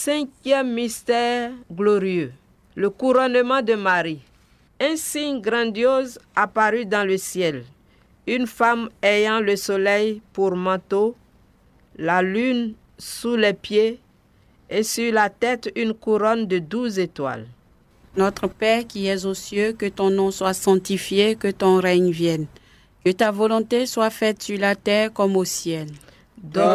Cinquième mystère glorieux, le couronnement de Marie. Un signe grandiose apparut dans le ciel. Une femme ayant le soleil pour manteau, la lune sous les pieds et sur la tête une couronne de 12 étoiles. Notre Père qui es aux cieux, que ton nom soit sanctifié, que ton règne vienne. Que ta volonté soit faite sur la terre comme au ciel.